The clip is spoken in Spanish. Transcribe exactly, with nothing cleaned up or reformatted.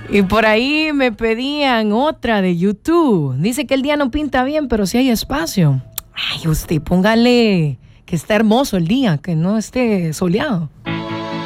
Y por ahí me pedían otra de YouTube. Dice que el día no pinta bien, pero sí hay espacio. Ay, usted póngale que está hermoso el día, que no esté soleado.